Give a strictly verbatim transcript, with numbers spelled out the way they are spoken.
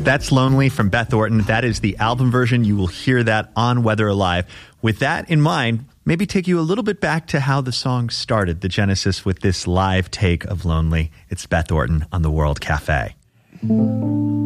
That's Lonely from Beth Orton. That is the album version. You will hear that on Weather Alive. With that in mind, maybe take you a little bit back to how the song started, the genesis with this live take of Lonely. It's Beth Orton on the World Cafe.